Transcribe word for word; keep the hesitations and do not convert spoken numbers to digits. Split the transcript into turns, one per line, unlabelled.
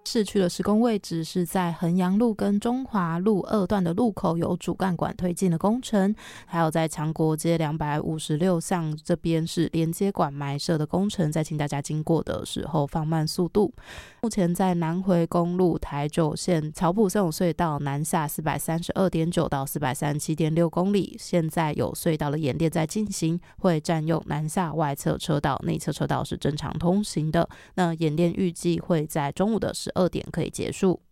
市区的施工位置是在衡阳路跟中华路二段的路口有主干管推进的工程，还有在强国街两百五十六巷这边是连接管埋设的工程，再请大家经过的时候放慢速度。目前在南回公路台九线草埔森永隧道南下 四百三十二点九 到 四百三十七点六 公里，现在有隧道的演练在进行，会占用南下外侧车道，内侧车道是正常通行的。那演练预计会在中午的十二点可以结束。